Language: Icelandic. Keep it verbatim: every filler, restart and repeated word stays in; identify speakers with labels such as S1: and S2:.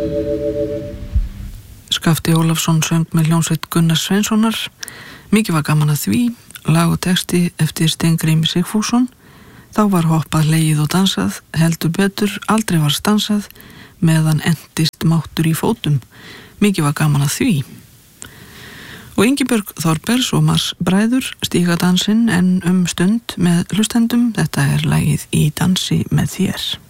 S1: Skafti Ólafsson söng með hljómsveit Gunnars Sveinssonar. Mikið var gaman að því, lag og texti eftir Steingrími Sigfússon. Þá var hoppað, hlegið og dansað, heldur betur, aldrei var stansað, meðan endist máttur í fótum. Mikið var gaman að því. Og Ingibjörg Þorbers og Mars bræður stíga dansinn en um stund með hlustendum. Þetta er lagið Í dansi með þér.